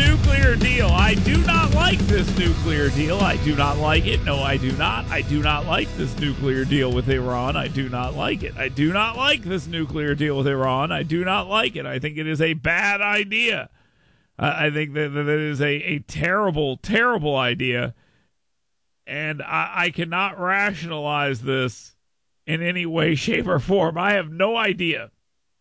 nuclear deal. I do not like this nuclear deal. I do not like it. No, I do not. I do not like this nuclear deal with Iran. I do not like it. I do not like this nuclear deal with Iran. I do not like it. I think it is a bad idea. I think that it is a terrible, terrible idea. And I cannot rationalize this in any way, shape, or form. I have no idea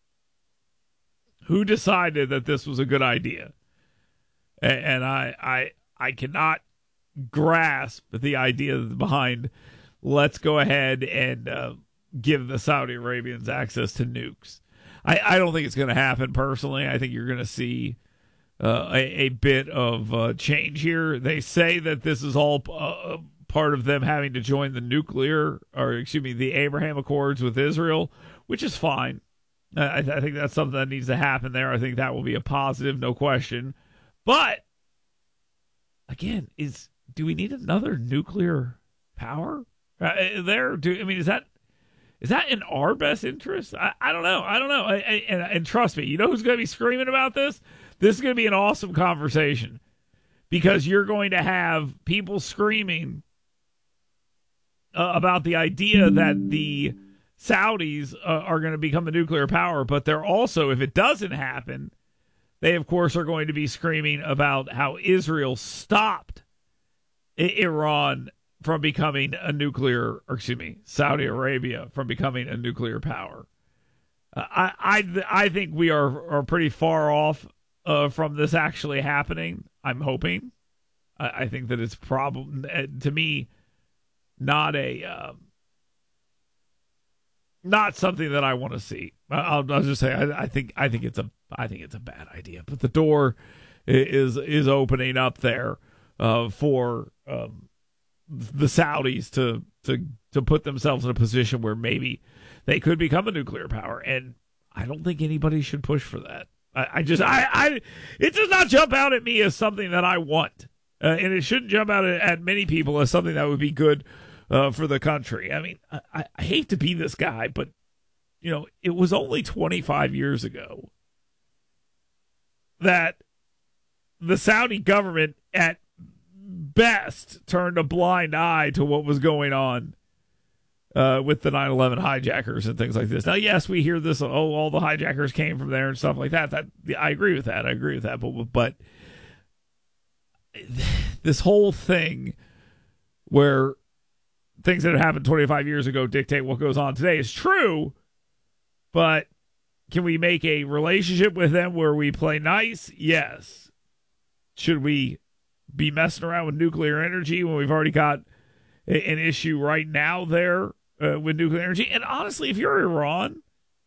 who decided that this was a good idea. And I cannot grasp the idea behind let's go ahead and give the Saudi Arabians access to nukes. I don't think it's going to happen personally. I think you're going to see a bit of change here. They say that this is all part of them having to join the Abraham Accords with Israel, which is fine. I think that's something that needs to happen there. I think that will be a positive, no question. But again, do we need another nuclear power is that in our best interest? I don't know. And trust me, you know who's going to be screaming about this? This is going to be an awesome conversation because you're going to have people screaming about the idea that the Saudis are going to become a nuclear power, but they're also, if it doesn't happen, they, of course, are going to be screaming about how Israel stopped Iran from becoming Saudi Arabia from becoming a nuclear power. I think we are pretty far off from this actually happening. I'm hoping. I think that it's probably, to me, not something that I want to see. I'll just say I think it's a bad idea. But the door is opening up there for the Saudis to put themselves in a position where maybe they could become a nuclear power, and I don't think anybody should push for that. It does not jump out at me as something that I want, and it shouldn't jump out at many people as something that would be good for the country. I mean, I hate to be this guy, but it was only 25 years ago that the Saudi government at best turned a blind eye to what was going on with the 9/11 hijackers and things like this. Now, yes, we hear this, all the hijackers came from there and stuff like that. I agree with that. But this whole thing where things that happened 25 years ago dictate what goes on today is true, but can we make a relationship with them where we play nice? Yes. Should we be messing around with nuclear energy when we've already got an issue right now there with nuclear energy? And honestly, if you're Iran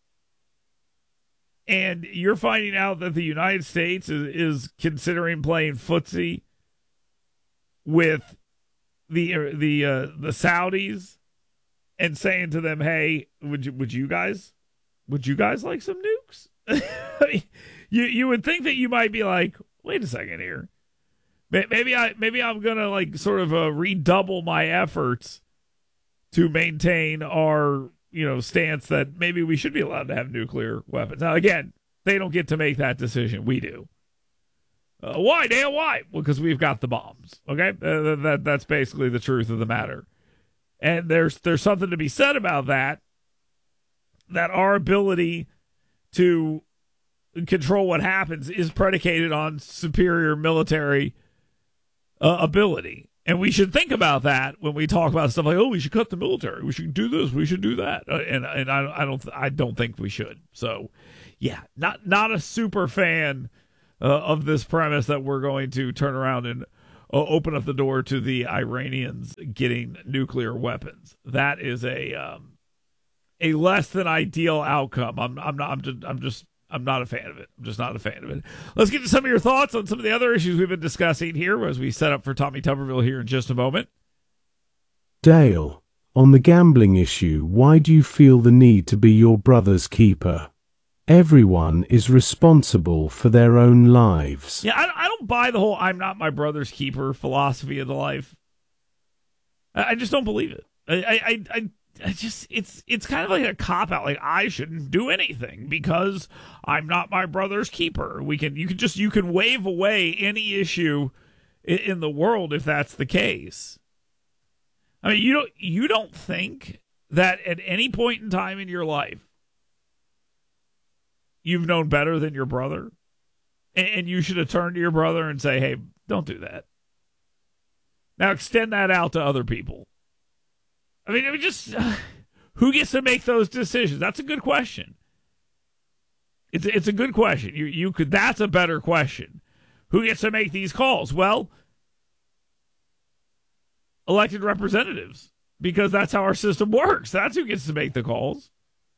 and you're finding out that the United States is considering playing footsie with the Saudis and saying to them, "Hey, would you guys like some nukes?" I mean, you would think that you might be like, "Wait a second here. Maybe I'm gonna sort of redouble my efforts to maintain our stance that maybe we should be allowed to have nuclear weapons." Now, again, they don't get to make that decision. We do. Why, Dan? Why? Well, because we've got the bombs. Okay, that's basically the truth of the matter. And there's something to be said about that. That our ability to control what happens is predicated on superior military ability, and we should think about that when we talk about stuff like, "Oh, we should cut the military. We should do this. We should do that." And I don't think we should. So, yeah, not a super fan of this premise that we're going to turn around and open up the door to the Iranians getting nuclear weapons. That is a less than ideal outcome. I'm not a fan of it. I'm just not a fan of it. Let's get to some of your thoughts on some of the other issues we've been discussing here as we set up for Tommy Tuberville here in just a moment. Dale, on the gambling issue, why do you feel the need to be your brother's keeper? Everyone is responsible for their own lives. Yeah, I don't buy the whole "I'm not my brother's keeper" philosophy of the life. I just don't believe it. it's kind of like a cop out. Like, I shouldn't do anything because I'm not my brother's keeper. You can wave away any issue in the world if that's the case. I mean, you don't think that at any point in time in your life you've known better than your brother, and you should have turned to your brother and say, "Hey, don't do that." Now extend that out to other people. I mean, who gets to make those decisions? That's a good question. It's a good question. You could. That's a better question. Who gets to make these calls? Well, elected representatives, because that's how our system works. That's who gets to make the calls.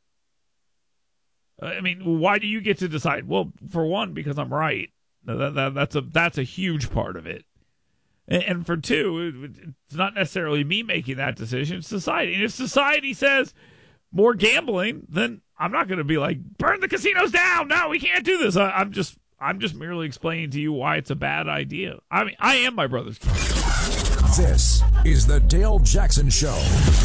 I mean, why do you get to decide? Well, for one, because I'm right. That's a huge part of it. And for two, it's not necessarily me making that decision, it's society. And if society says more gambling, then I'm not going to be like, burn the casinos down. No, we can't do this. I'm just merely explaining to you why it's a bad idea. I mean, I am my brother's keeper. This is the Dale Jackson Show.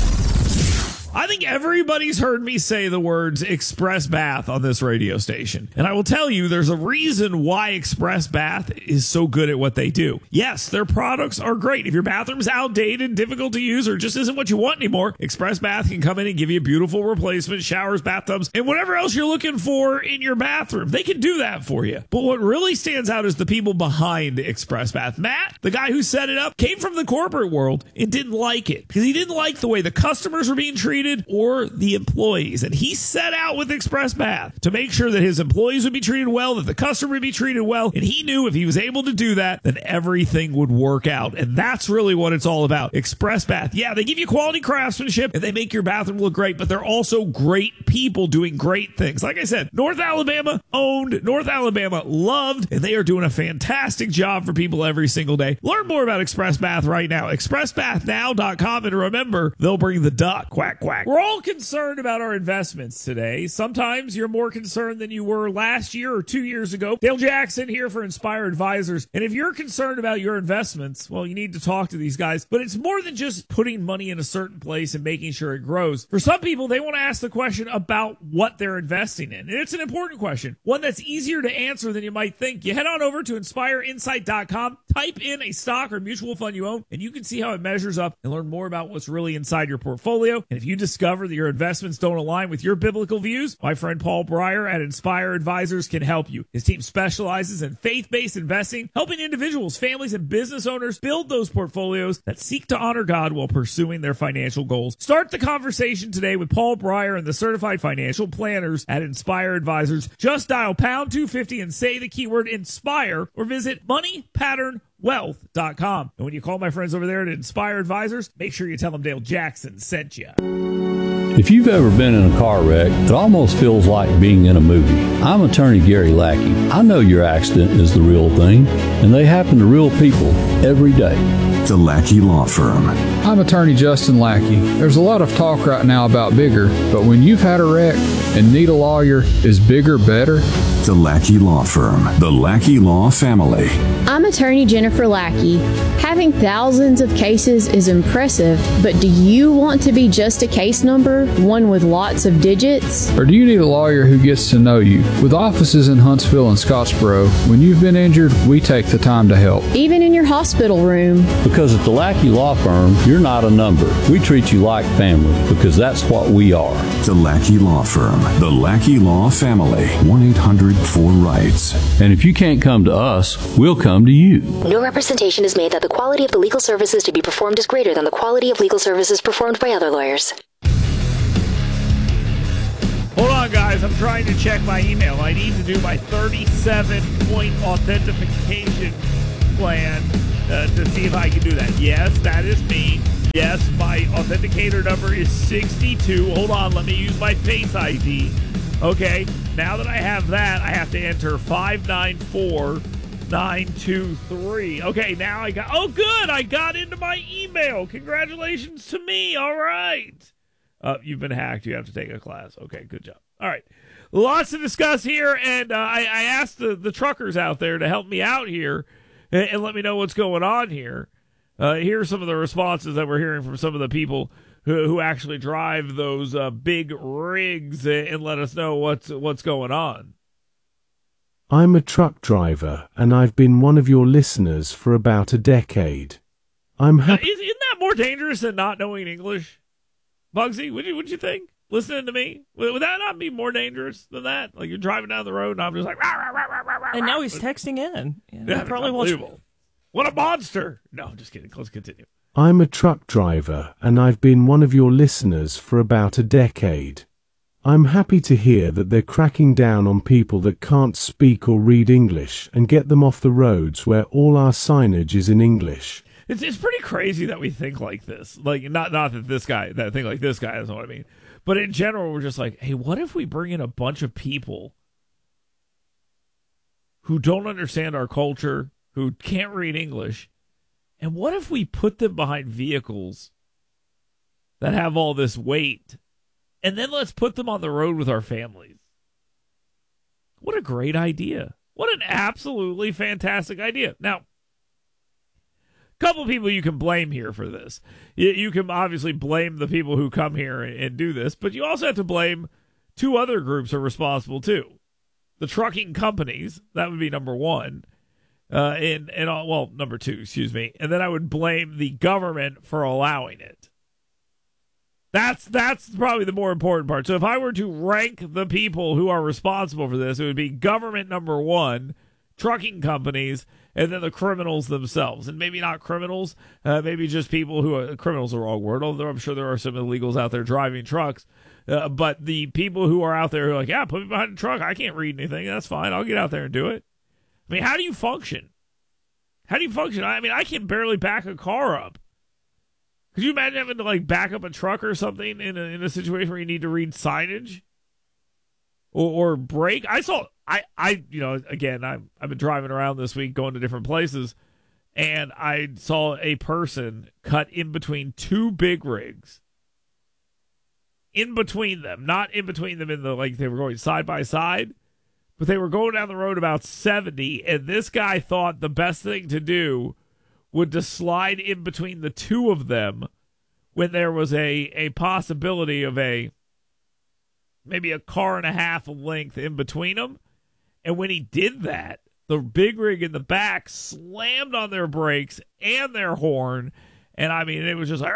I think everybody's heard me say the words Express Bath on this radio station. And I will tell you, there's a reason why Express Bath is so good at what they do. Yes, their products are great. If your bathroom's outdated, difficult to use, or just isn't what you want anymore, Express Bath can come in and give you beautiful replacement showers, bathtubs, and whatever else you're looking for in your bathroom. They can do that for you. But what really stands out is the people behind Express Bath. Matt, the guy who set it up, came from the corporate world and didn't like it because he didn't like the way the customers were being treated or the employees. And he set out with Express Bath to make sure that his employees would be treated well, that the customer would be treated well. And he knew if he was able to do that, then everything would work out. And that's really what it's all about. Express Bath. Yeah, they give you quality craftsmanship and they make your bathroom look great, but they're also great people doing great things. Like I said, North Alabama owned, North Alabama loved, and they are doing a fantastic job for people every single day. Learn more about Express Bath right now. ExpressBathNow.com. And remember, they'll bring the duck. Quack, quack. We're all concerned about our investments today. Sometimes you're more concerned than you were last year or 2 years ago. Dale Jackson here for Inspire Advisors. And if you're concerned about your investments, well, you need to talk to these guys. But it's more than just putting money in a certain place and making sure it grows. For some people, they want to ask the question about what they're investing in. And it's an important question, one that's easier to answer than you might think. You head on over to InspireInsight.com, type in a stock or mutual fund you own, and you can see how it measures up and learn more about what's really inside your portfolio. And if you discover that your investments don't align with your biblical views, my friend Paul Breyer at Inspire Advisors can help you. His team specializes in faith-based investing, helping individuals, families, and business owners build those portfolios that seek to honor God while pursuing their financial goals. Start the conversation today with Paul Breyer and the certified financial planners at Inspire Advisors. Just dial pound 250 and say the keyword INSPIRE or visit moneypatternwealth.com. And when you call my friends over there at Inspire Advisors, make sure you tell them Dale Jackson sent you. If you've ever been in a car wreck, it almost feels like being in a movie. I'm attorney Gary Lackey. I know your accident is the real thing, and they happen to real people every day. The Lackey Law Firm. I'm attorney Justin Lackey. There's a lot of talk right now about bigger, but when you've had a wreck and need a lawyer, is bigger better? The Lackey Law Firm. The Lackey Law Family. I'm attorney Jennifer Lackey. Having thousands of cases is impressive, but do you want to be just a case number, one with lots of digits? Or do you need a lawyer who gets to know you? With offices in Huntsville and Scottsboro, when you've been injured, we take the time to help. Even in your hospital room. Because at the Lackey Law Firm, you're not a number. We treat you like family because that's what we are. The Lackey Law Firm. The Lackey Law Family. 1-800-4RIGHTS. And if you can't come to us, we'll come to you. No representation is made that the quality of the legal services to be performed is greater than the quality of legal services performed by other lawyers. Hold on, guys. I'm trying to check my email. I need to do my 37-point authentication plan to see if I can do that. Yes, that is me. Yes, my authenticator number is 62. Hold on. Let me use my Face ID. Okay. Now that I have that, I have to enter 594923. Okay, now I got... Oh, good! I got into my email. Congratulations to me. All right. You've been hacked. You have to take a class. Okay, good job. All right. Lots to discuss here, and I asked the truckers out there to help me out here and let me know what's going on here. Here are some of the responses that we're hearing from some of the people who actually drive those big rigs and let us know what's going on. I'm a truck driver, and I've been one of your listeners for about a decade. I'm happy. Isn't that more dangerous than not knowing English? Bugsy, would you think? Listening to me? Would that not be more dangerous than that? Like you're driving down the road and I'm just like, rah, rah, rah, rah, rah, and now he's texting in. Yeah, probably unbelievable. What a monster. No, I'm just kidding. Let's continue. I'm a truck driver, and I've been one of your listeners for about a decade. I'm happy to hear that they're cracking down on people that can't speak or read English and get them off the roads where all our signage is in English. It's pretty crazy that we think like this. Like, not that this guy, that think like this guy, that's what I mean. But in general, we're just like, hey, what if we bring in a bunch of people who don't understand our culture, who can't read English, and what if we put them behind vehicles that have all this weight, and then let's put them on the road with our families? What a great idea. What an absolutely fantastic idea. Now, a couple of people you can blame here for this. You can obviously blame the people who come here and do this, but you also have to blame two other groups are responsible too. The trucking companies, that would be number one. Number two, excuse me. And then I would blame the government for allowing it. That's probably the more important part. So if I were to rank the people who are responsible for this, it would be government number one, trucking companies, and then the criminals themselves. And maybe not criminals, maybe just people who are, criminals are the wrong word, although I'm sure there are some illegals out there driving trucks. But the people who are out there who are like, yeah, put me behind the truck. I can't read anything. That's fine. I'll get out there and do it. I mean, how do you function? How do you function? I mean, I can barely back a car up. Could you imagine having to like back up a truck or something in a situation where you need to read signage or brake? I've been driving around this week going to different places, and I saw a person cut in between two big rigs. In between them, not in between them in the, like they were going side by side, but they were going down the road about 70, and this guy thought the best thing to do would to slide in between the two of them when there was a possibility of maybe a car and a half length in between them. And when he did that, the big rig in the back slammed on their brakes and their horn, and I mean, it was just like,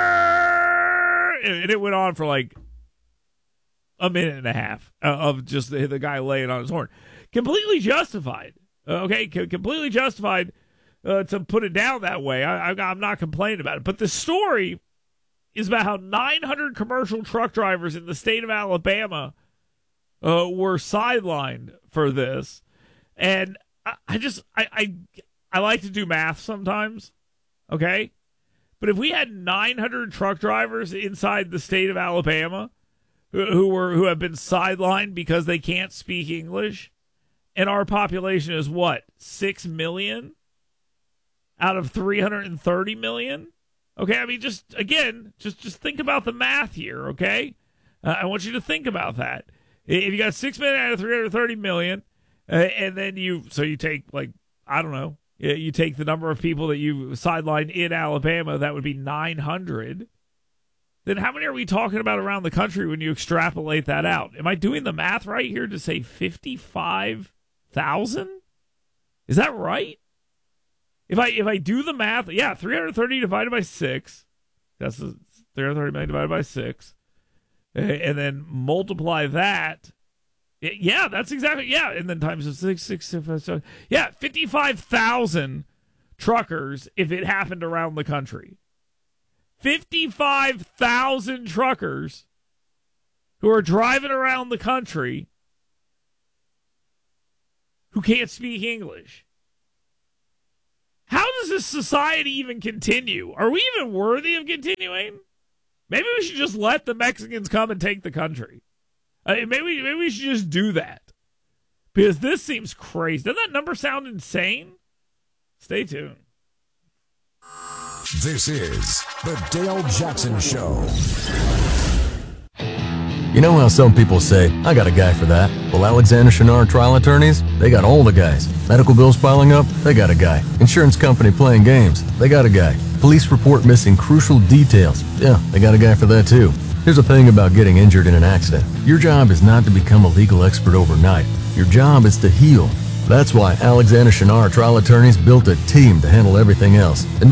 and it went on for like a minute and a half of just the guy laying on his horn. Completely justified. Okay, completely justified to put it down that way. I'm not complaining about it. But the story is about how 900 commercial truck drivers in the state of Alabama were sidelined for this. And I like to do math sometimes, okay? But if we had 900 truck drivers inside the state of Alabama who have been sidelined because they can't speak English, and our population is what, 6 million out of 330 million? Okay, I mean, just think about the math here, okay? I want you to think about that. If you got 6 million out of 330 million, and then you take, like, I don't know, you take the number of people that you sidelined in Alabama, that would be 900. Then how many are we talking about around the country when you extrapolate that out? Am I doing the math right here to say 55,000? Is that right? If I do the math, yeah, 330 divided by 6, that's 330 million divided by 6, and then multiply that. Yeah, that's exactly, yeah, and then times 6, yeah, 55,000 truckers if it happened around the country. 55,000 truckers who are driving around the country who can't speak English. How does this society even continue? Are we even worthy of continuing? Maybe we should just let the Mexicans come and take the country. Maybe we should just do that. Because this seems crazy. Doesn't that number sound insane? Stay tuned. This is the Dale Jackson Show. You know how some people say, I got a guy for that. Well, Alexander Chenard Trial Attorneys, they got all the guys. Medical bills piling up, they got a guy. Insurance company playing games, they got a guy. Police report missing crucial details. Yeah, they got a guy for that too. Here's the thing about getting injured in an accident. Your job is not to become a legal expert overnight. Your job is to heal. That's why Alexander Shinar Trial Attorneys built a team to handle everything else.